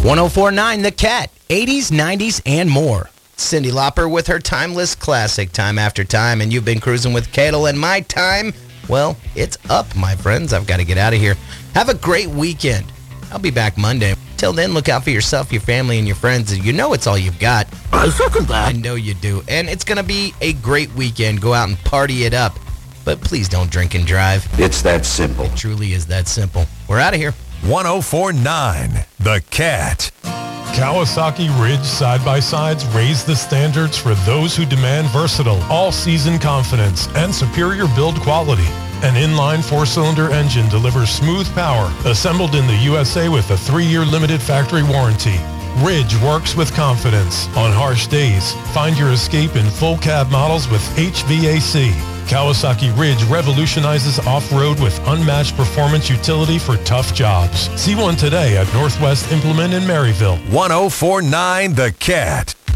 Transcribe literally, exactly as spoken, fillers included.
one oh four point nine The Cat, eighties, nineties, and more. Cyndi Lauper with her timeless classic, Time After Time, and you've been cruising with Cadel, and my time, well, it's up, my friends. I've got to get out of here. Have a great weekend. I'll be back Monday. Till then, look out for yourself, your family, and your friends. You know it's all you've got. I second that. I know you do. And it's going to be a great weekend. Go out and party it up. But please don't drink and drive. It's that simple. It truly is that simple. We're out of here. one oh four point nine The Cat. Kawasaki Ridge side-by-sides raise the standards for those who demand versatile, all-season confidence and superior build quality. An inline four-cylinder engine delivers smooth power, assembled in the U S A with a three-year limited factory warranty. Ridge works with confidence. On harsh days, find your escape in full cab models with H V A C. Kawasaki Ridge revolutionizes off-road with unmatched performance utility for tough jobs. See one today at Northwest Implement in Maryville. one oh four point nine The Cat.